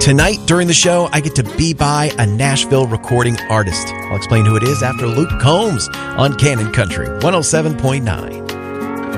Tonight during the show, I get to be by a Nashville recording artist. I'll explain who it is after Luke Combs on Cannon Country 107.9.